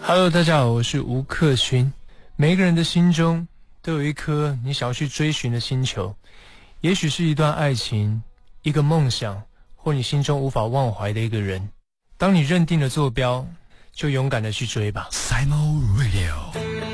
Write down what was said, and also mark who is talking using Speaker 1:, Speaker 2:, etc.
Speaker 1: Hello， 大家好，我是吴克勋。每一个人的心中都有一颗你想要去追寻的星球，也许是一段爱情，一个梦想，或你心中无法忘怀的一个人。当你认定了坐标，就勇敢的去追吧。
Speaker 2: Simon Radio。